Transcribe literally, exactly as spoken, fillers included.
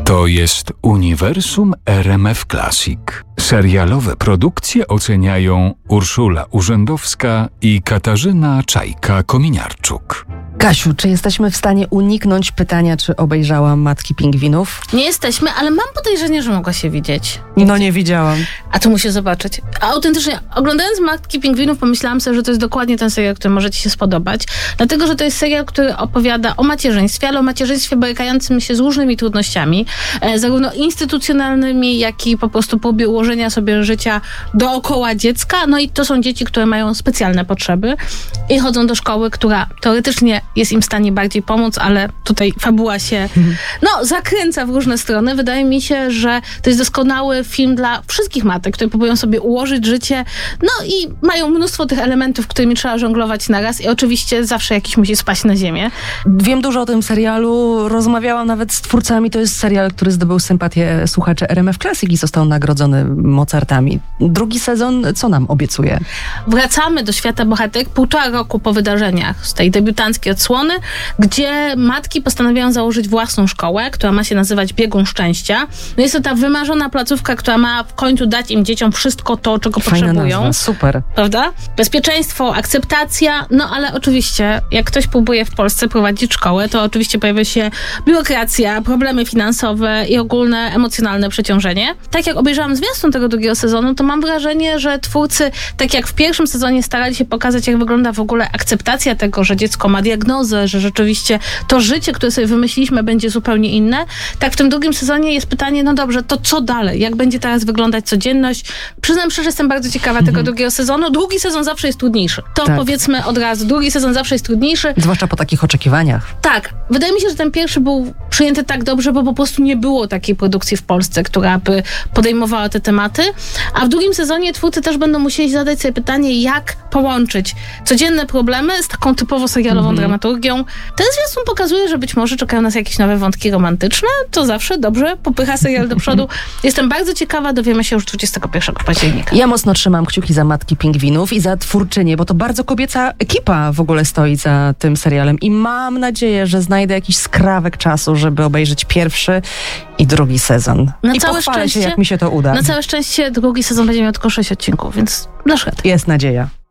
To jest Uniwersum R M F Classic. Serialowe produkcje oceniają Urszula Urzędowska i Katarzyna Czajka-Kominiarczuk. Kasiu, czy jesteśmy w stanie uniknąć pytania, czy obejrzałam Matki Pingwinów? Nie jesteśmy, ale mam podejrzenie, że mogła się widzieć. No nie widziałam. A to muszę zobaczyć. A autentycznie, oglądając Matki Pingwinów, pomyślałam sobie, że to jest dokładnie ten serial, który może ci się spodobać. Dlatego, że to jest serial, który opowiada o macierzyństwie, ale o macierzyństwie borykającym się z różnymi trudnościami, e, zarówno instytucjonalnymi, jak i po prostu próbie ułożenia sobie życia dookoła dziecka. No i to są dzieci, które mają specjalne potrzeby i chodzą do szkoły, która teoretycznie jest im w stanie bardziej pomóc, ale tutaj fabuła się no, zakręca w różne strony. Wydaje mi się, że to jest doskonały film dla wszystkich matek, które próbują sobie ułożyć życie, no i mają mnóstwo tych elementów, którymi trzeba żonglować naraz i oczywiście zawsze jakiś musi spaść na ziemię. Wiem dużo o tym serialu, rozmawiałam nawet z twórcami. To jest serial, który zdobył sympatię słuchaczy R M F Classic i został nagrodzony Mozartami. Drugi sezon co nam obiecuje? Wracamy do świata bohaterek półtora roku po wydarzeniach z tej debiutanckiej odsłony, gdzie matki postanawiają założyć własną szkołę, która ma się nazywać Biegun Szczęścia. No jest to ta wymarzona placówka, która ma w końcu dać im dzieciom wszystko to, czego Fajna potrzebują. Nazwa, super. Prawda? Bezpieczeństwo, akceptacja, no ale oczywiście, jak ktoś próbuje w Polsce prowadzić szkołę, to oczywiście pojawia się biurokracja, problemy finansowe i ogólne emocjonalne przeciążenie. Tak jak obejrzałam zwiastun tego drugiego sezonu, to mam wrażenie, że twórcy, tak jak w pierwszym sezonie starali się pokazać, jak wygląda w ogóle akceptacja tego, że dziecko ma diagnozę, że rzeczywiście to życie, które sobie wymyśliliśmy, będzie zupełnie inne. Tak w tym drugim sezonie jest pytanie, no dobrze, to co dalej? Jak będzie teraz wyglądać codzienność? Przyznam szczerze, jestem bardzo ciekawa tego drugiego sezonu. Drugi sezon zawsze jest trudniejszy. To tak. Powiedzmy od razu. Drugi sezon zawsze jest trudniejszy. Zwłaszcza po takich oczekiwaniach. Tak. Wydaje mi się, że ten pierwszy był przyjęty tak dobrze, bo po prostu nie było takiej produkcji w Polsce, która by podejmowała te tematy. A w drugim sezonie twórcy też będą musieli zadać sobie pytanie, jak połączyć codzienne problemy z taką typowo serialową mm-hmm. dramaturgią. Ten zwiastun pokazuje, że być może czekają nas jakieś nowe wątki romantyczne. To zawsze dobrze popycha serial do przodu. Jestem bardzo ciekawa, dowiemy się już dwudziestego pierwszego października. Ja mocno trzymam kciuki za Matki Pingwinów i za twórczynię, bo to bardzo kobieca ekipa w ogóle stoi za tym serialem i mam nadzieję, że znajdę jakiś skrawek czasu, żeby obejrzeć pierwszy i drugi sezon. Na I całe pochwalę szczęście, się, jak mi się to uda. Na całe szczęście drugi sezon będzie miał tylko sześć odcinków, więc dasz radę. Jest nadzieja.